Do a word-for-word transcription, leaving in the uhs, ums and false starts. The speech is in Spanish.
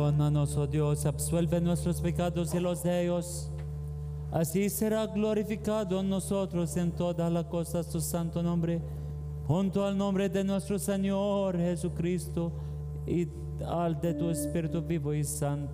Perdónanos, oh Dios, absuelve nuestros pecados y los de ellos. Así será glorificado en nosotros en todas las cosas tu santo nombre, junto al nombre de nuestro Señor Jesucristo y al de tu Espíritu vivo y santo.